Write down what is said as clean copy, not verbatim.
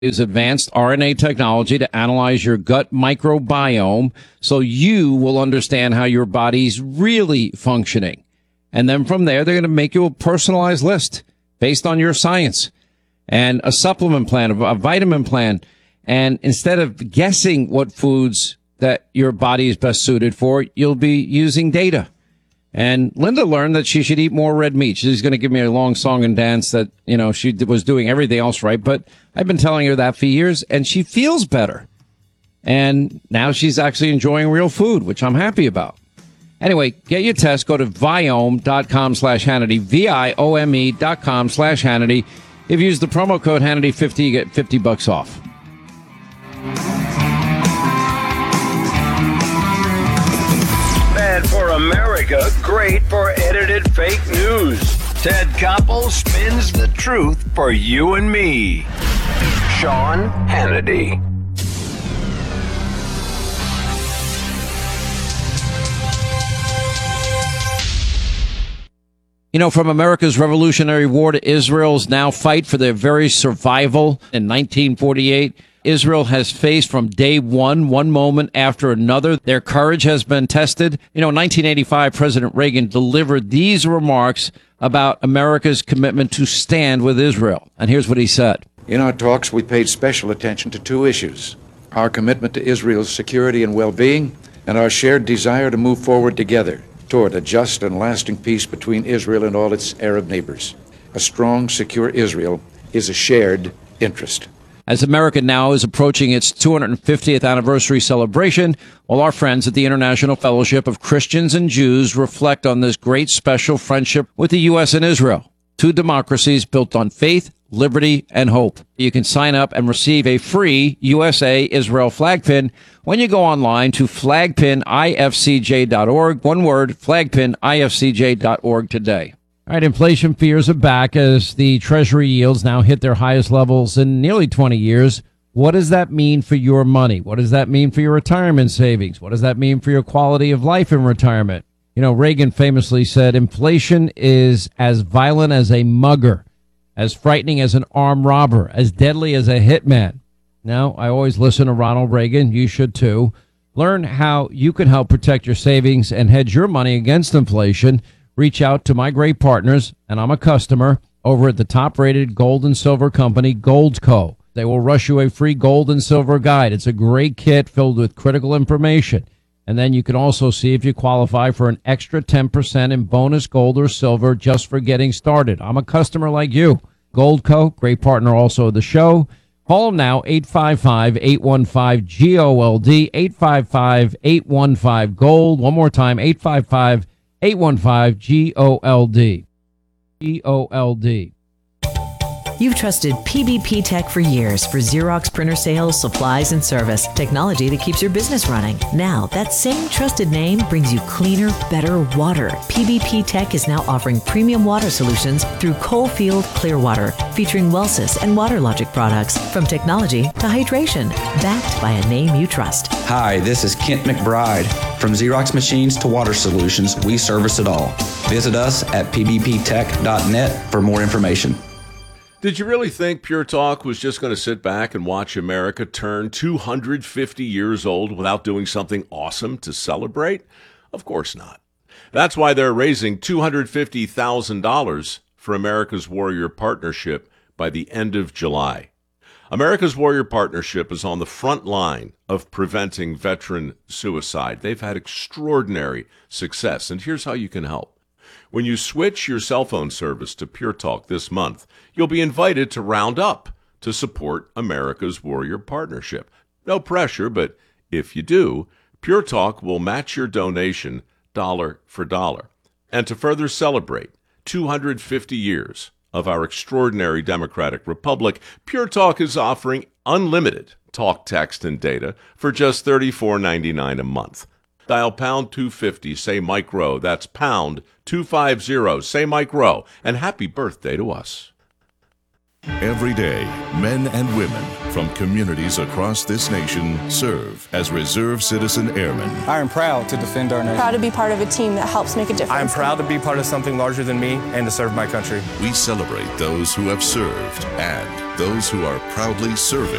Is advanced RNA technology to analyze your gut microbiome so you will understand how your body's really functioning. And then from there, they're going to make you a personalized list based on your science and a supplement plan, a vitamin plan. And instead of guessing what foods that your body is best suited for, you'll be using data. And Linda learned that she should eat more red meat. She's going to give me a long song and dance that, she was doing everything else right. But I've been telling her that for years, and she feels better. And now she's actually enjoying real food, which I'm happy about. Anyway, get your test. Go to Viome.com/Hannity, Viome.com/Hannity. If you use the promo code Hannity50, you get $50 off. Bad for America, great for edited fake news. Ted Koppel spins the truth for you and me. Sean Hannity. From America's Revolutionary War to Israel's now fight for their very survival in 1948, Israel has faced from day one moment after another. Their courage has been tested. In 1985, President Reagan delivered these remarks about America's commitment to stand with Israel. And here's what he said. In our talks, we paid special attention to two issues: our commitment to Israel's security and well-being, and our shared desire to move forward together toward a just and lasting peace between Israel and all its Arab neighbors. A strong, secure Israel is a shared interest. As America now is approaching its 250th anniversary celebration, while our friends at the International Fellowship of Christians and Jews reflect on this great special friendship with the U.S. and Israel, two democracies built on faith, liberty, and hope. You can sign up and receive a free USA Israel flag pin when you go online to flagpinifcj.org. One word, flagpinifcj.org today. All right, inflation fears are back as the Treasury yields now hit their highest levels in nearly 20 years. What does that mean for your money? What does that mean for your retirement savings? What does that mean for your quality of life in retirement? Reagan famously said, inflation is as violent as a mugger, as frightening as an armed robber, as deadly as a hitman. Now, I always listen to Ronald Reagan. You should too. Learn how you can help protect your savings and hedge your money against inflation. Reach out to my great partners, and I'm a customer, over at the top-rated gold and silver company, Goldco. They will rush you a free gold and silver guide. It's a great kit filled with critical information. And then you can also see if you qualify for an extra 10% in bonus gold or silver just for getting started. I'm a customer like you. Goldco, great partner also of the show. Call them now, 855-815-GOLD, 855-815-GOLD. One more time, 855-815-GOLD. GOLD. You've trusted PBP Tech for years for Xerox printer sales, supplies, and service. Technology that keeps your business running. Now, that same trusted name brings you cleaner, better water. PBP Tech is now offering premium water solutions through Coalfield Clearwater, featuring Wellsys and WaterLogic products. From technology to hydration, backed by a name you trust. Hi, this is Kent McBride. From Xerox machines to water solutions, we service it all. Visit us at pbptech.net for more information. Did you really think Pure Talk was just going to sit back and watch America turn 250 years old without doing something awesome to celebrate? Of course not. That's why they're raising $250,000 for America's Warrior Partnership by the end of July. America's Warrior Partnership is on the front line of preventing veteran suicide. They've had extraordinary success, and here's how you can help. When you switch your cell phone service to Pure Talk this month, you'll be invited to round up to support America's Warrior Partnership. No pressure, but if you do, Pure Talk will match your donation dollar for dollar. And to further celebrate 250 years of our extraordinary democratic republic, Pure Talk is offering unlimited talk, text, and data for just $34.99 a month. Dial pound 250, say Mike Rowe. That's pound 250, say Mike Rowe. And happy birthday to us. Every day, men and women from communities across this nation serve as Reserve Citizen Airmen. I am proud to defend our nation. Proud to be part of a team that helps make a difference. I am proud to be part of something larger than me and to serve my country. We celebrate those who have served and those who are proudly serving